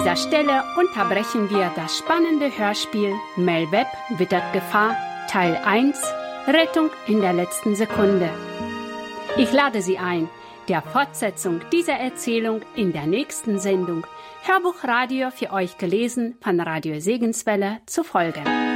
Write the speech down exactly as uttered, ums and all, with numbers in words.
dieser Stelle unterbrechen wir das spannende Hörspiel Mel Webb wittert Gefahr, Teil eins, Rettung in der letzten Sekunde. Ich lade Sie ein, der Fortsetzung dieser Erzählung in der nächsten Sendung Hörbuchradio für euch gelesen von Radio Segenswelle zu folgen.